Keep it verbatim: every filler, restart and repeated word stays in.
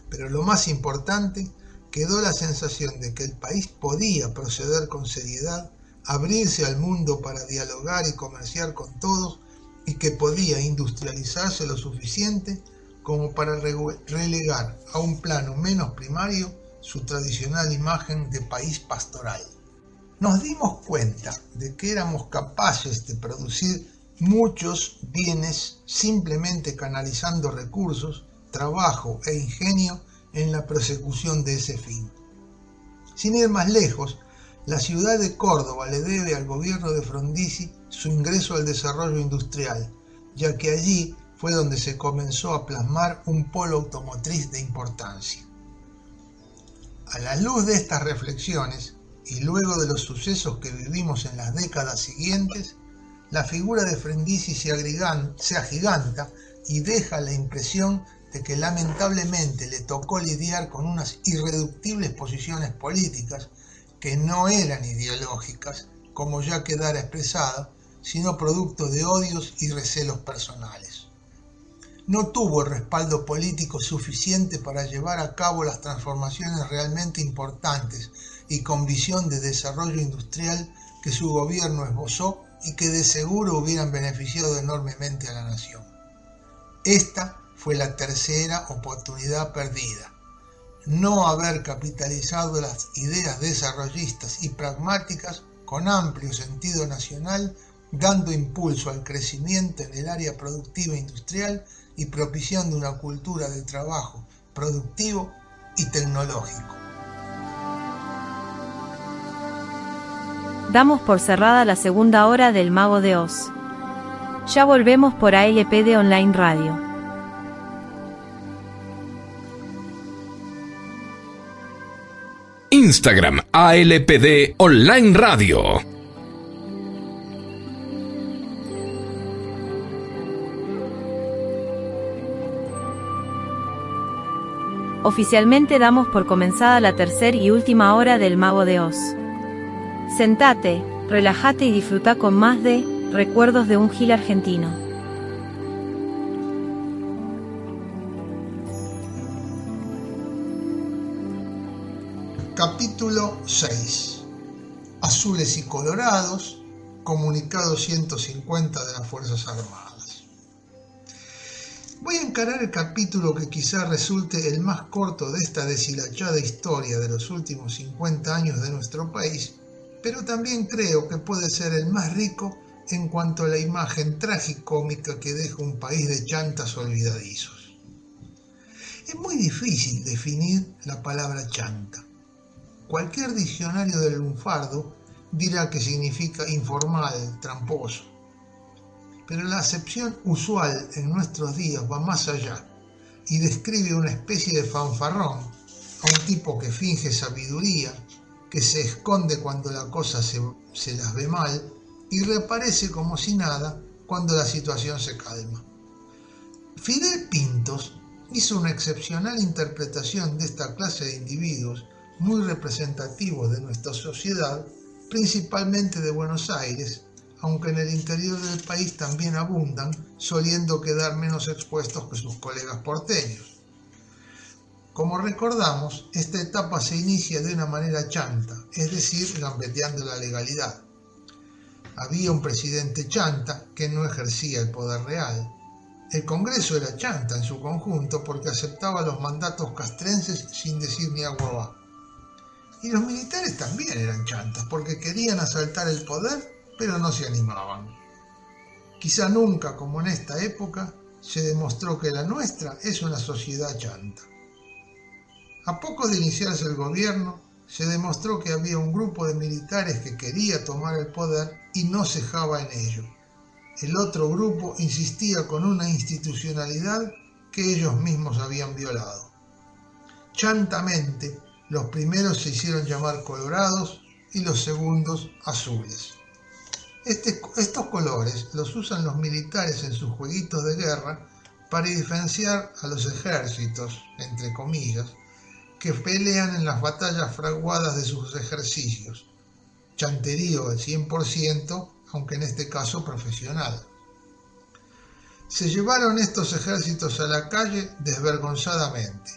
Pero lo más importante, quedó la sensación de que el país podía proceder con seriedad, abrirse al mundo para dialogar y comerciar con todos, y que podía industrializarse lo suficiente como para relegar a un plano menos primario su tradicional imagen de país pastoral. Nos dimos cuenta de que éramos capaces de producir muchos bienes simplemente canalizando recursos, trabajo e ingenio en la persecución de ese fin. Sin ir más lejos, la ciudad de Córdoba le debe al gobierno de Frondizi su ingreso al desarrollo industrial, ya que allí fue donde se comenzó a plasmar un polo automotriz de importancia. A la luz de estas reflexiones, y luego de los sucesos que vivimos en las décadas siguientes, la figura de Frondizi se, agrigan, se agiganta y deja la impresión de que lamentablemente le tocó lidiar con unas irreductibles posiciones políticas que no eran ideológicas, como ya quedara expresado, sino producto de odios y recelos personales. No tuvo el respaldo político suficiente para llevar a cabo las transformaciones realmente importantes y con visión de desarrollo industrial que su gobierno esbozó y que de seguro hubieran beneficiado enormemente a la nación. Esta fue la tercera oportunidad perdida. No haber capitalizado las ideas desarrollistas y pragmáticas con amplio sentido nacional, dando impulso al crecimiento en el área productiva e industrial y propiciando una cultura de trabajo productivo y tecnológico. Damos por cerrada la segunda hora del Mago de Oz. Ya volvemos por A L P D Online Radio. Instagram A L P D Online Radio. Oficialmente damos por comenzada la tercera y última hora del Mago de Oz. Sentate, relájate y disfruta con más de Recuerdos de un Gil Argentino. Capítulo seis. Azules y Colorados, Comunicado ciento cincuenta de las Fuerzas Armadas. Voy a encarar el capítulo que quizá resulte el más corto de esta deshilachada historia de los últimos cincuenta años de nuestro país, pero también creo que puede ser el más rico en cuanto a la imagen tragicómica que deja un país de chantas olvidadizos. Es muy difícil definir la palabra chanta. Cualquier diccionario del lunfardo dirá que significa informal, tramposo. Pero la acepción usual en nuestros días va más allá y describe una especie de fanfarrón, a un tipo que finge sabiduría, que se esconde cuando la cosa se, se las ve mal y reaparece como si nada cuando la situación se calma. Fidel Pintos hizo una excepcional interpretación de esta clase de individuos muy representativos de nuestra sociedad, principalmente de Buenos Aires, aunque en el interior del país también abundan, soliendo quedar menos expuestos que sus colegas porteños. Como recordamos, esta etapa se inicia de una manera chanta, es decir, gambeteando la legalidad. Había un presidente chanta que no ejercía el poder real. El Congreso era chanta en su conjunto porque aceptaba los mandatos castrenses sin decir ni agua va. Y los militares también eran chantas porque querían asaltar el poder, pero no se animaban. Quizá nunca, como en esta época, se demostró que la nuestra es una sociedad chanta. A poco de iniciarse el gobierno, se demostró que había un grupo de militares que quería tomar el poder y no cejaba en ello. El otro grupo insistía con una institucionalidad que ellos mismos habían violado. Chantamente, los primeros se hicieron llamar colorados y los segundos azules. Este, estos colores los usan los militares en sus jueguitos de guerra para diferenciar a los ejércitos, entre comillas, que pelean en las batallas fraguadas de sus ejercicios. Chanterío al cien por ciento, aunque en este caso profesional. Se llevaron estos ejércitos a la calle desvergonzadamente,